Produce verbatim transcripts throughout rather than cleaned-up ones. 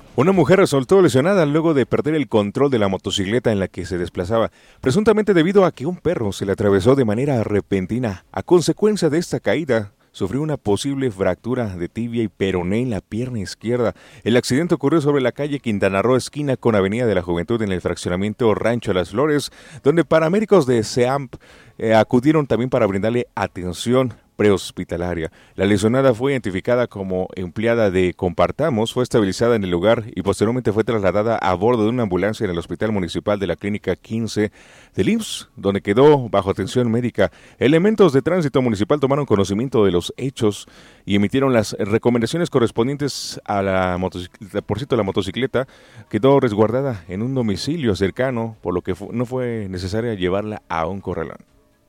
Una mujer resultó lesionada luego de perder el control de la motocicleta en la que se desplazaba, presuntamente debido a que un perro se le atravesó de manera repentina. A consecuencia de esta caída, sufrió una posible fractura de tibia y peroné en la pierna izquierda. El accidente ocurrió sobre la calle Quintana Roo, esquina con Avenida de la Juventud, en el fraccionamiento Rancho Las Flores, donde paramédicos de SEAMP eh, acudieron también para brindarle atención prehospitalaria. La lesionada fue identificada como empleada de Compartamos, fue estabilizada en el lugar y posteriormente fue trasladada a bordo de una ambulancia en el Hospital Municipal de la Clínica quince del I M S S, donde quedó bajo atención médica. Elementos de tránsito municipal tomaron conocimiento de los hechos y emitieron las recomendaciones correspondientes a la motocicleta. Por cierto, la motocicleta quedó resguardada en un domicilio cercano, por lo que no fue necesaria llevarla a un corralón.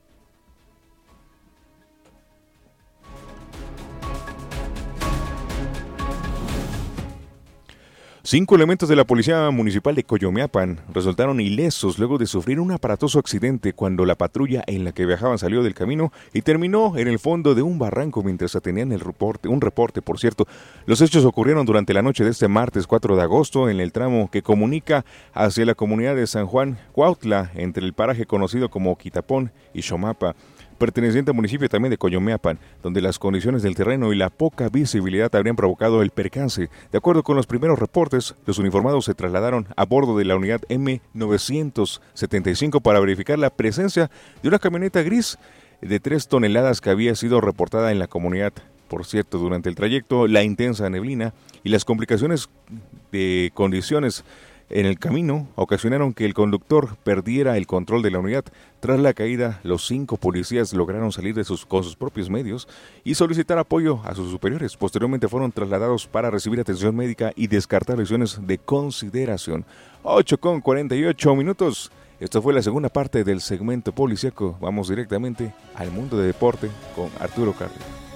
Cinco elementos de la Policía Municipal de Coyomeapan resultaron ilesos luego de sufrir un aparatoso accidente cuando la patrulla en la que viajaban salió del camino y terminó en el fondo de un barranco mientras atendían el reporte, un reporte, por cierto. Los hechos ocurrieron durante la noche de este martes cuatro de agosto en el tramo que comunica hacia la comunidad de San Juan Cuautla, entre el paraje conocido como Quitapón y Xomapa, perteneciente al municipio también de Coyomeapan, donde las condiciones del terreno y la poca visibilidad habrían provocado el percance. De acuerdo con los primeros reportes, los uniformados se trasladaron a bordo de la unidad eme novecientos setenta y cinco para verificar la presencia de una camioneta gris de tres toneladas que había sido reportada en la comunidad. Por cierto, durante el trayecto, la intensa neblina y las complicaciones de condiciones en el camino ocasionaron que el conductor perdiera el control de la unidad. Tras la caída, los cinco policías lograron salir de sus, con sus propios medios y solicitar apoyo a sus superiores. Posteriormente fueron trasladados para recibir atención médica y descartar lesiones de consideración. ocho con cuarenta y ocho minutos. Esto fue la segunda parte del segmento policíaco. Vamos directamente al mundo de deporte con Arturo Carlos.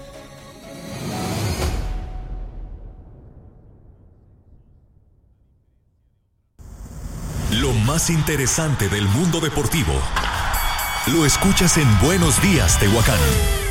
Lo más interesante del mundo deportivo lo escuchas en Buenos Días, Tehuacán.